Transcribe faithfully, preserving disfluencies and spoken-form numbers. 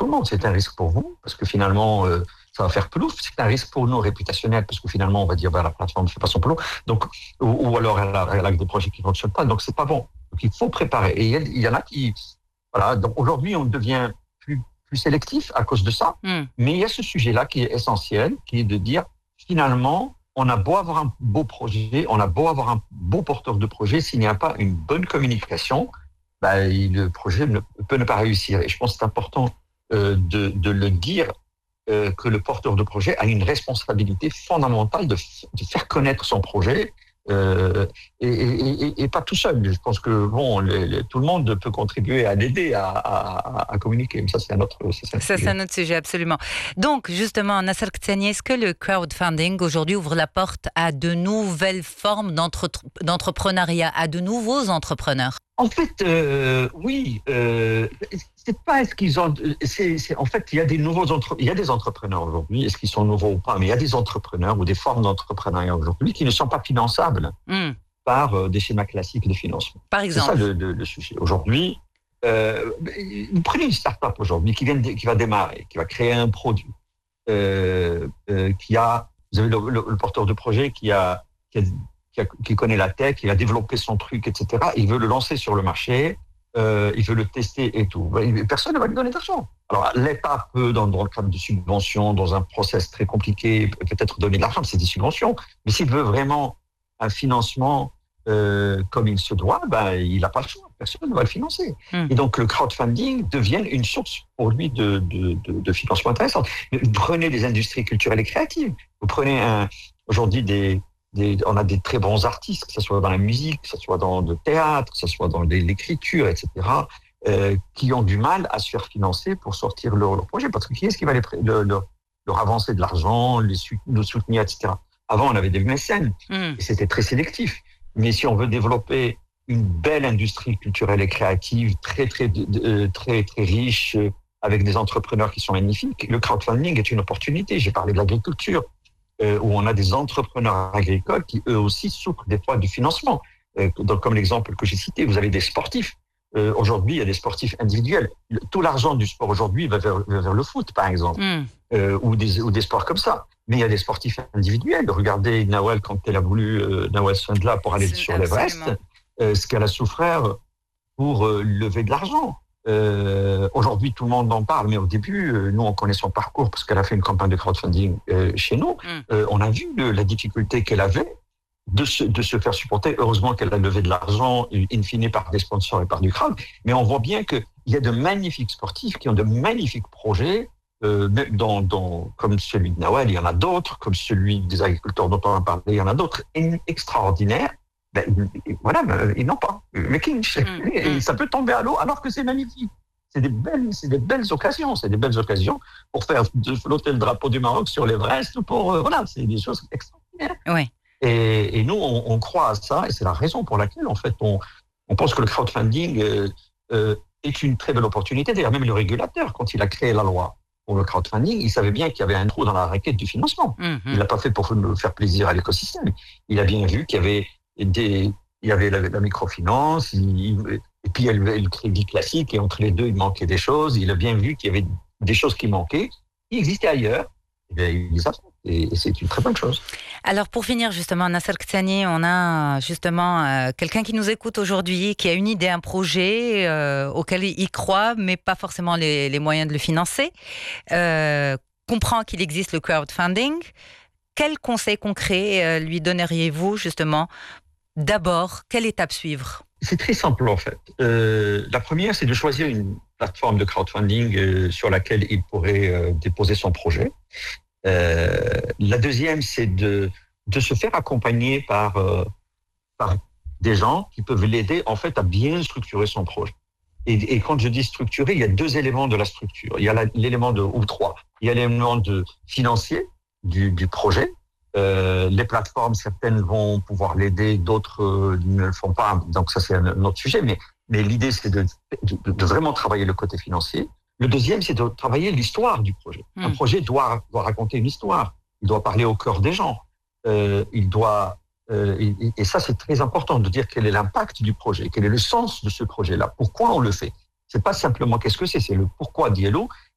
tout le monde. C'est un risque pour vous, parce que finalement, euh, ça va faire plouf. C'est un risque pour nous réputationnel, parce que finalement, on va dire, ben, la plateforme ne fait pas son boulot. Donc, ou, ou alors, elle a, elle a des projets qui ne fonctionnent pas. Donc, c'est pas bon. Donc, il faut préparer. Et il y, il y en a qui, voilà. Donc, aujourd'hui, on devient plus, plus sélectif à cause de ça. Mm. Mais il y a ce sujet-là qui est essentiel, qui est de dire, finalement, on a beau avoir un beau projet, on a beau avoir un beau porteur de projet, s'il n'y a pas une bonne communication, ben, le projet ne, peut ne pas réussir. Et je pense que c'est important euh, de, de le dire, euh, que le porteur de projet a une responsabilité fondamentale de, f- de faire connaître son projet, euh, et, et, et, et pas tout seul. Je pense que bon, les, les, tout le monde peut contribuer à l'aider à, à, à communiquer. Mais ça, c'est un autre, ça, c'est un ça, sujet. c'est un autre sujet, absolument. Donc, justement, Nasser Khtani, est-ce que le crowdfunding aujourd'hui ouvre la porte à de nouvelles formes d'entre- d'entrepreneuriat, à de nouveaux entrepreneurs? En fait, euh, oui. Euh, c'est pas est-ce qu'ils ont. C'est, c'est, en fait, il y a des nouveaux entre, il y a des entrepreneurs aujourd'hui. Est-ce qu'ils sont nouveaux ou pas? Mais il y a des entrepreneurs ou des formes d'entrepreneuriat aujourd'hui qui ne sont pas finançables mm. par euh, des schémas classiques de financement. Par exemple. C'est ça le, le, le sujet. Aujourd'hui, euh, vous prenez une start-up aujourd'hui qui vient, de, qui va démarrer, qui va créer un produit, euh, euh, qui a. Vous avez le, le, le porteur de projet qui a. Qui a Qui, a, qui connaît la tech, il a développé son truc, et cetera. Il veut le lancer sur le marché, euh, il veut le tester et tout. Personne ne va lui donner d'argent. Alors, l'État peut, dans, dans le cadre de subventions, dans un process très compliqué, peut-être donner de l'argent, c'est des subventions. Mais s'il veut vraiment un financement euh, comme il se doit, ben, il n'a pas le choix. Personne ne va le financer. Mmh. Et donc, le crowdfunding devient une source pour lui de, de, de, de financement intéressant. Vous prenez des industries culturelles et créatives. Vous prenez un, aujourd'hui des Des, on a des très bons artistes, que ce soit dans la musique, que ce soit dans le théâtre, que ce soit dans l'écriture, et cetera, euh, qui ont du mal à se faire financer pour sortir leur, leur projet. Parce que qui est-ce qui va les, leur, leur, leur avancer de l'argent, les, les soutenir, et cetera. Avant, on avait des mécènes, mmh. et c'était très sélectif. Mais si on veut développer une belle industrie culturelle et créative, très, très, très, très, très riche, avec des entrepreneurs qui sont magnifiques, le crowdfunding est une opportunité. J'ai parlé de l'agriculture. Euh, où on a des entrepreneurs agricoles qui, eux aussi, souffrent des fois du financement. Euh, donc, comme l'exemple que j'ai cité, vous avez des sportifs. Euh, aujourd'hui, il y a des sportifs individuels. Le, tout l'argent du sport aujourd'hui va vers, vers le foot, par exemple, mm. euh, ou, des, ou des sports comme ça. Mais il y a des sportifs individuels. Regardez Nawal, quand elle a voulu, euh, Nawal Sondla, pour aller C'est sur l'Everest, euh, ce qu'elle a souffert pour euh, lever de l'argent. Euh, aujourd'hui, tout le monde en parle, mais au début, euh, nous, on connaît son parcours parce qu'elle a fait une campagne de crowdfunding euh, chez nous. Mm. Euh, on a vu le, la difficulté qu'elle avait de se, de se faire supporter. Heureusement qu'elle a levé de l'argent, in fine, par des sponsors et par du crowd. Mais on voit bien qu'il y a de magnifiques sportifs qui ont de magnifiques projets, euh, dans, dans, comme celui de Nawal, il y en a d'autres, comme celui des agriculteurs dont on a parlé, il y en a d'autres extraordinaires. Ben, voilà, ils n'ont pas. Mais qui, mmh. ça peut tomber à l'eau alors que c'est magnifique. C'est des belles, c'est des belles occasions, c'est des belles occasions pour faire flotter le drapeau du Maroc sur l'Everest, pour euh, voilà, c'est des choses extraordinaires. Oui. Et, et nous, on, on croit à ça, et c'est la raison pour laquelle, en fait, on, on pense que le crowdfunding euh, euh, est une très belle opportunité. D'ailleurs, même le régulateur, quand il a créé la loi pour le crowdfunding, il savait bien qu'il y avait un trou dans la raquette du financement. Mmh. Il l'a pas fait pour faire plaisir à l'écosystème. Il a bien vu qu'il y avait Des, il y avait la, la microfinance, il, et puis il y avait le crédit classique, et entre les deux, il manquait des choses. Il a bien vu qu'il y avait des choses qui manquaient, qui existaient ailleurs, et bien, il les a fait, et, et c'est une très bonne chose. Alors, pour finir, justement, Nasser Khtani, on a justement euh, quelqu'un qui nous écoute aujourd'hui, qui a une idée, un projet euh, auquel il croit, mais pas forcément les, les moyens de le financer, euh, comprend qu'il existe le crowdfunding. Quels conseils concrets euh, lui donneriez-vous, justement, d'abord, quelle étape suivre? C'est très simple, en fait. Euh, la première, c'est de choisir une plateforme de crowdfunding euh, sur laquelle il pourrait euh, déposer son projet. Euh, la deuxième, c'est de, de se faire accompagner par, euh, par des gens qui peuvent l'aider, en fait, à bien structurer son projet. Et, et quand je dis structurer, il y a deux éléments de la structure. Il y a la, l'élément de, ou trois. Il y a l'élément de financier, Du, du projet. Euh, les plateformes, certaines vont pouvoir l'aider, d'autres euh, ne le font pas. Donc ça, c'est un, un autre sujet. Mais, mais l'idée, c'est de, de, de vraiment travailler le côté financier. Le deuxième, c'est de travailler l'histoire du projet. Mmh. Un projet doit, doit raconter une histoire. Il doit parler au cœur des gens. Euh, il doit, euh, et, et ça, c'est très important de dire quel est l'impact du projet, quel est le sens de ce projet-là, pourquoi on le fait. C'est pas simplement qu'est-ce que c'est, c'est le pourquoi d'Yellow.